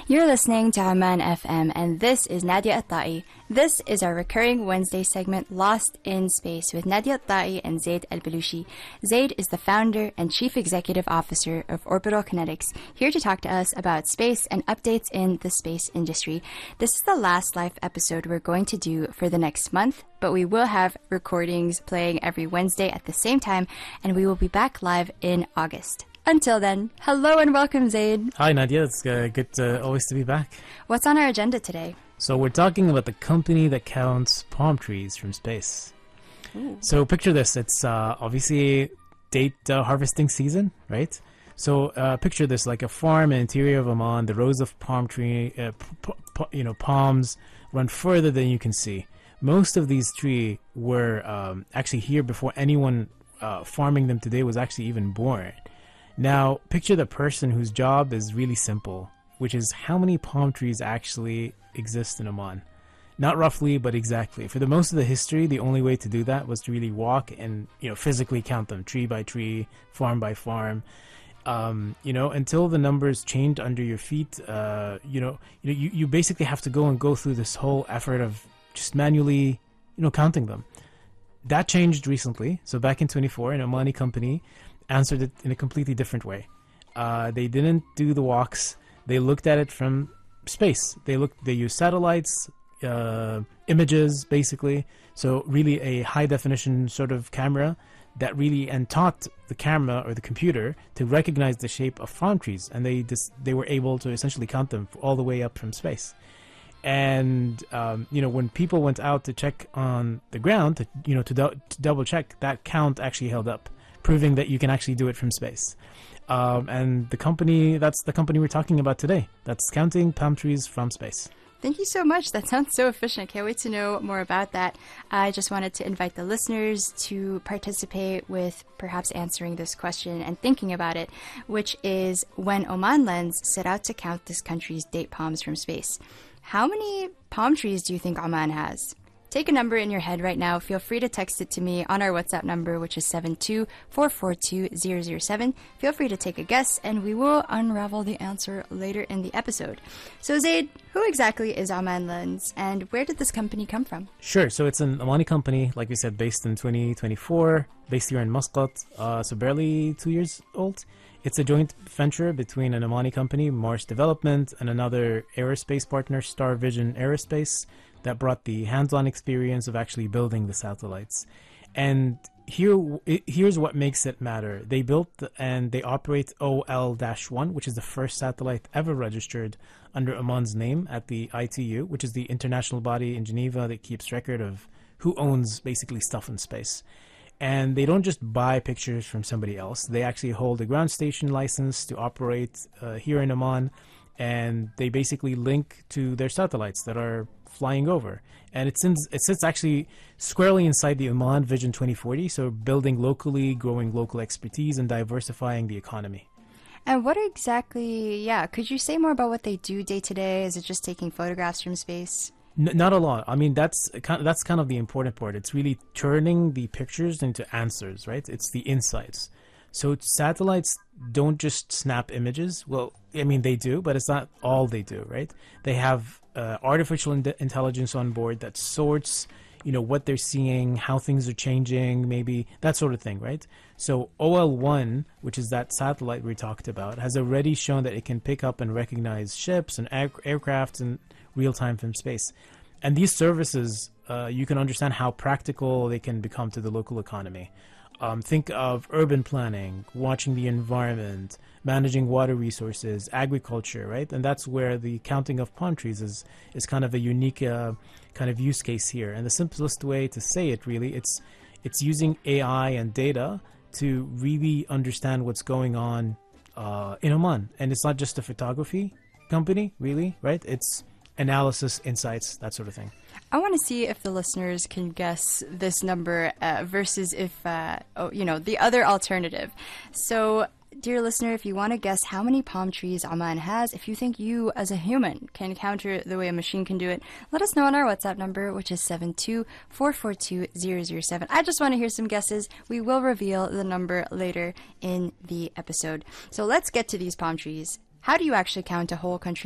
You're listening to Amman FM, and this is Nadia At-Tai. This is our recurring Wednesday segment, Lost in Space, with Nadia At-Tai and Zaid Al-Balushi. Zaid is the founder and chief executive officer of Orbital Kinetics, here to talk to us about space and updates in the space industry. This is the last live episode we're going to do for the next month, but we will have recordings playing every Wednesday at the same time, and we will be back live in August. Until then, hello and welcome, Zaid. Hi, Nadia. It's good always to be back. What's on our agenda today? So we're talking about the company that counts palm trees from space. Ooh. So picture this. It's obviously date harvesting season, right? So picture this like a farm in the interior of Oman. The rows of palm palms run further than you can see. Most of these trees were actually here before anyone farming them today was actually even born. Now, picture the person whose job is really simple, which is how many palm trees actually exist in Oman. Not roughly, but exactly. For the most of the history, the only way to do that was to really walk and physically count them, tree by tree, farm by farm. Until the numbers changed under your feet, you basically have to go through this whole effort of just manually, counting them. That changed recently. So back in 24, an Omani company answered it in a completely different way. They didn't do the walks. They looked at it from space. They used satellites, images, basically. So really a high definition sort of camera that really and taught the camera or the computer to recognize the shape of palm trees, and they were able to essentially count them all the way up from space. And when people went out to check on the ground, to double check, that count actually held up, proving that you can actually do it from space. And that's the company we're talking about today. That's counting palm trees from space. Thank you so much. That sounds so efficient. I can't wait to know more about that. I just wanted to invite the listeners to participate with perhaps answering this question and thinking about it, which is when Oman Lens set out to count this country's date palms from space. How many palm trees do you think Oman has? Take a number in your head right now. Feel free to text it to me on our WhatsApp number, which is 72442-007. Feel free to take a guess, and we will unravel the answer later in the episode. So, Zaid, who exactly is Oman Lens, and where did this company come from? Sure. So it's an Omani company, like we said, based in 2024, based here in Muscat, so barely 2 years old. It's a joint venture between an Omani company, Mars Development, and another aerospace partner, Star Vision Aerospace, that brought the hands-on experience of actually building the satellites. And here's what makes it matter. They built and they operate OL-1, which is the first satellite ever registered under Oman's name at the ITU, which is the international body in Geneva that keeps record of who owns basically stuff in space. And they don't just buy pictures from somebody else. They actually hold a ground station license to operate here in Oman, and they basically link to their satellites that are flying over. And it sits actually squarely inside the Oman Vision 2040, so building locally, growing local expertise, and diversifying the economy. And what exactly, could you say more about what they do day to day? Is it just taking photographs from space? Not a lot. I mean, that's kind of the important part. It's really turning the pictures into answers, right? It's the insights. So satellites don't just snap images. Well, I mean, they do, but it's not all they do, right? They have artificial intelligence on board that sorts, what they're seeing, how things are changing, maybe that sort of thing, right? So OL-1, which is that satellite we talked about, has already shown that it can pick up and recognize ships and aircrafts in real time from space. And these services, you can understand how practical they can become to the local economy. Think of urban planning, watching the environment, managing water resources, agriculture, right? And that's where the counting of palm trees is kind of a unique kind of use case here. And the simplest way to say it, really, it's using AI and data to really understand what's going on in Oman. And it's not just a photography company, really, right? It's analysis, insights, that sort of thing. I want to see if the listeners can guess this number versus if, the other alternative. So, dear listener, if you want to guess how many palm trees Oman has, if you think you as a human can counter it the way a machine can do it, let us know on our WhatsApp number, which is 72442-007. I just want to hear some guesses. We will reveal the number later in the episode. So let's get to these palm trees. How do you actually count a whole country